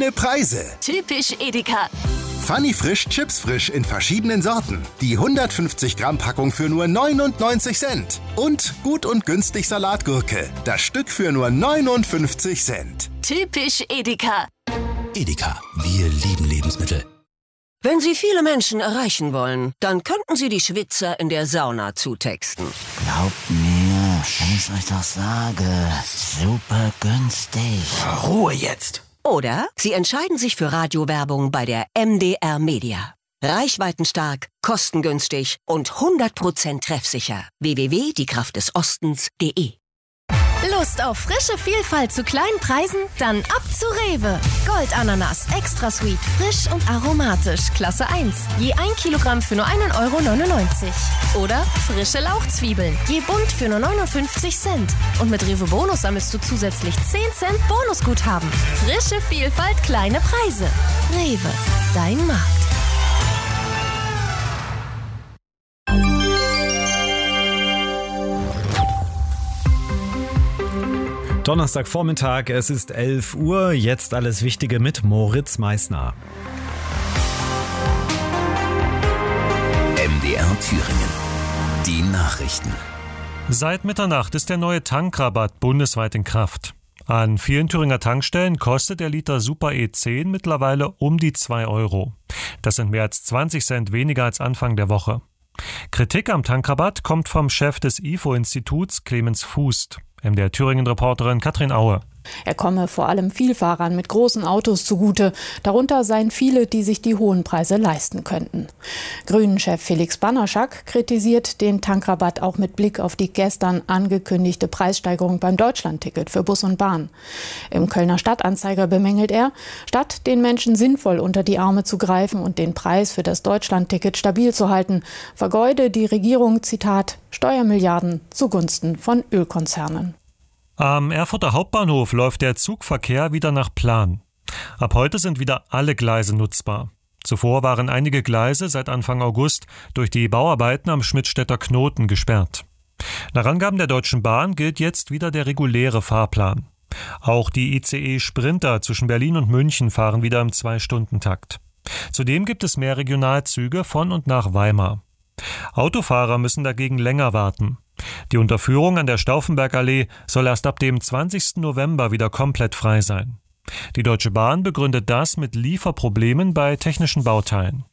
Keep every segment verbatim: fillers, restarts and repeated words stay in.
Kleine Preise. Typisch Edeka. Funny Frisch Chips Frisch in verschiedenen Sorten. Die hundertfünfzig Gramm Packung für nur neunundneunzig Cent. Und Gut und Günstig Salatgurke. Das Stück für nur neunundfünfzig Cent. Typisch Edeka. Edeka, wir lieben Lebensmittel. Wenn Sie viele Menschen erreichen wollen, dann könnten Sie die Schwitzer in der Sauna zutexten. Glaubt mir, wenn ich euch doch sage, super günstig. Ruhe jetzt! Oder Sie entscheiden sich für Radiowerbung bei der M D R Media. Reichweitenstark, kostengünstig und hundert Prozent treffsicher. w w w punkt die kraft des ostens punkt de Lust auf frische Vielfalt zu kleinen Preisen? Dann ab zu Rewe. Goldananas, extra sweet, frisch und aromatisch, Klasse eins. Je ein Kilogramm für nur einen Euro neunundneunzig. Oder frische Lauchzwiebeln, je bunt für nur neunundfünfzig Cent. Und mit Rewe Bonus sammelst du zusätzlich zehn Cent Bonusguthaben. Frische Vielfalt, kleine Preise. Rewe, dein Markt. Donnerstagvormittag, es ist elf Uhr, jetzt alles Wichtige mit Moritz Meissner. M D R Thüringen. Die Nachrichten. Seit Mitternacht ist der neue Tankrabatt bundesweit in Kraft. An vielen Thüringer Tankstellen kostet der Liter Super E zehn mittlerweile um die zwei Euro. Das sind mehr als zwanzig Cent weniger als Anfang der Woche. Kritik am Tankrabatt kommt vom Chef des I F O-Instituts, Clemens Fußt. M D R Thüringen-Reporterin Katrin Aue. Er komme vor allem Vielfahrern mit großen Autos zugute. Darunter seien viele, die sich die hohen Preise leisten könnten. Grünen-Chef Felix Banaszak kritisiert den Tankrabatt auch mit Blick auf die gestern angekündigte Preissteigerung beim Deutschlandticket für Bus und Bahn. Im Kölner Stadtanzeiger bemängelt er, statt den Menschen sinnvoll unter die Arme zu greifen und den Preis für das Deutschlandticket stabil zu halten, vergeude die Regierung, Zitat, Steuermilliarden zugunsten von Ölkonzernen. Am Erfurter Hauptbahnhof läuft der Zugverkehr wieder nach Plan. Ab heute sind wieder alle Gleise nutzbar. Zuvor waren einige Gleise seit Anfang August durch die Bauarbeiten am Schmidtstädter Knoten gesperrt. Nach Angaben der Deutschen Bahn gilt jetzt wieder der reguläre Fahrplan. Auch die I C E-Sprinter zwischen Berlin und München fahren wieder im Zwei-Stunden-Takt. Zudem gibt es mehr Regionalzüge von und nach Weimar. Autofahrer müssen dagegen länger warten. Die Unterführung an der Stauffenbergallee soll erst ab dem zwanzigsten November wieder komplett frei sein. Die Deutsche Bahn begründet das mit Lieferproblemen bei technischen Bauteilen.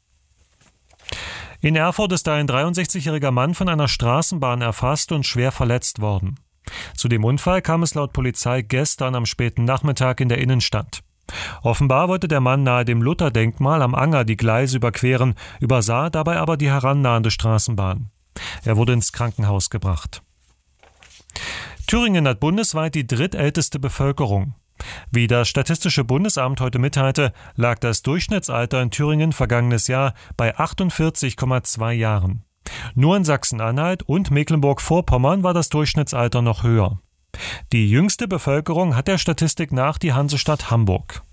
In Erfurt ist ein dreiundsechzigjähriger Mann von einer Straßenbahn erfasst und schwer verletzt worden. Zu dem Unfall kam es laut Polizei gestern am späten Nachmittag in der Innenstadt. Offenbar wollte der Mann nahe dem Lutherdenkmal am Anger die Gleise überqueren, übersah dabei aber die herannahende Straßenbahn. Er wurde ins Krankenhaus gebracht. Thüringen hat bundesweit die drittälteste Bevölkerung. Wie das Statistische Bundesamt heute mitteilte, lag das Durchschnittsalter in Thüringen vergangenes Jahr bei achtundvierzig Komma zwei Jahren. Nur in Sachsen-Anhalt und Mecklenburg-Vorpommern war das Durchschnittsalter noch höher. Die jüngste Bevölkerung hat der Statistik nach die Hansestadt Hamburg.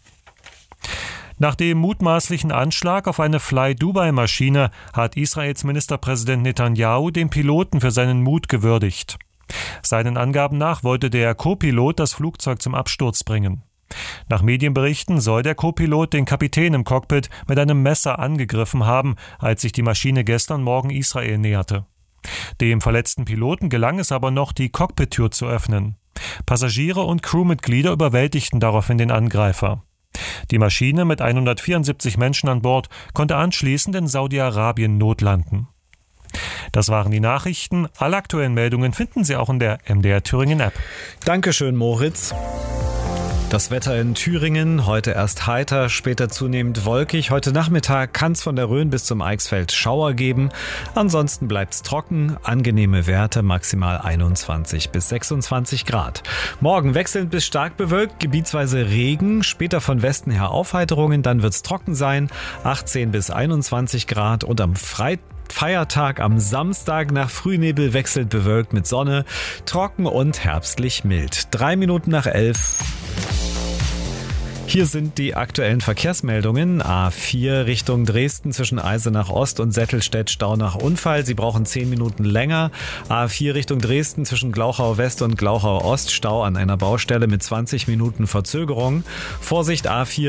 Nach dem mutmaßlichen Anschlag auf eine Fly-Dubai-Maschine hat Israels Ministerpräsident Netanyahu den Piloten für seinen Mut gewürdigt. Seinen Angaben nach wollte der Co-Pilot das Flugzeug zum Absturz bringen. Nach Medienberichten soll der Co-Pilot den Kapitän im Cockpit mit einem Messer angegriffen haben, als sich die Maschine gestern Morgen Israel näherte. Dem verletzten Piloten gelang es aber noch, die Cockpittür zu öffnen. Passagiere und Crewmitglieder überwältigten daraufhin den Angreifer. Die Maschine mit hundertvierundsiebzig Menschen an Bord konnte anschließend in Saudi-Arabien notlanden. Das waren die Nachrichten. Alle aktuellen Meldungen finden Sie auch in der M D R Thüringen App. Dankeschön, Moritz. Das Wetter in Thüringen, heute erst heiter, später zunehmend wolkig. Heute Nachmittag kann es von der Rhön bis zum Eichsfeld Schauer geben. Ansonsten bleibt es trocken, angenehme Werte, maximal einundzwanzig bis sechsundzwanzig Grad. Morgen wechselnd bis stark bewölkt, gebietsweise Regen, später von Westen her Aufheiterungen, dann wird es trocken sein, achtzehn bis einundzwanzig Grad und am Freitag Feiertag am Samstag nach Frühnebel wechselnd bewölkt mit Sonne, trocken und herbstlich mild. Drei Minuten nach elf. Hier sind die aktuellen Verkehrsmeldungen. A vier Richtung Dresden zwischen Eisenach Ost und Settelstedt Stau nach Unfall. Sie brauchen zehn Minuten länger. A vier Richtung Dresden zwischen Glauchau West und Glauchau Ost Stau an einer Baustelle mit zwanzig Minuten Verzögerung. Vorsicht A vier